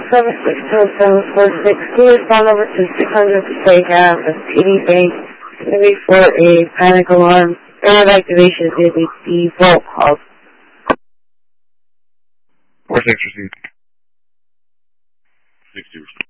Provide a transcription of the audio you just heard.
760-746. Can you respond over to 600 to say have a PD thing for a panic alarm? Alarm activation is a default call. What's next received? 60 received.